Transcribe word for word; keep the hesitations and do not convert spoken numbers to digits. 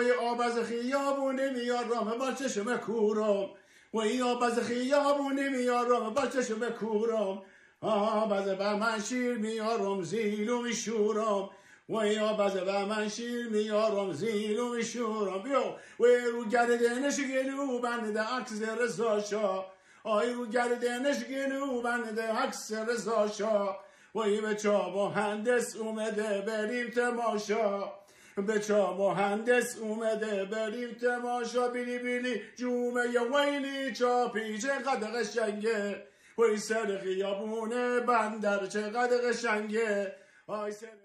وی آب از خیابون میارم با چشم کورم وی آب از خیابون میارم با چشم کورم آب از به من شیر میارم زیلو میشورم وی آب از به من شیر میارم زیلو میشورم بیا وی رو گردنش گلو بنده عکس رضا شاه آی رو گردنش گلو بنده عکس رضا شاه وی به چا مهندس اومده بریم تماشا به چا مهندس اومده بریم تماشا بیلی بیلی جومه ویلی چاپی چقدر قشنگه وی سر خیابونه بندر چقدر قشنگه آی سر